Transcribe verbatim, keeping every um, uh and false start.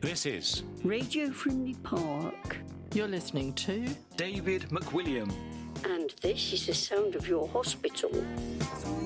This is Radio Frimley Park. You're listening to David McWilliam. And this is the sound of your hospital.